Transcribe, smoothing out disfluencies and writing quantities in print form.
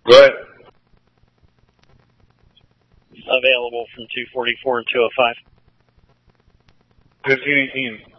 Go ahead. Available from 244 and 205. 1518.